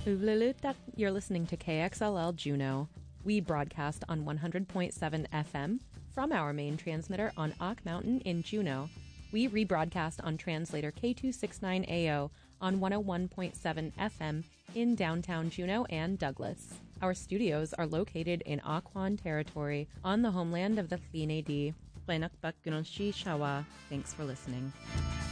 Uvlulutak, you're listening to KXLL Juneau. We broadcast on 100.7 FM from our main transmitter on Ock Mountain in Juneau. We rebroadcast on translator K269AO on 101.7 FM in downtown Juneau and Douglas. Our studios are located in Aquan Territory on the homeland of the Thlini-D. Thanks for listening.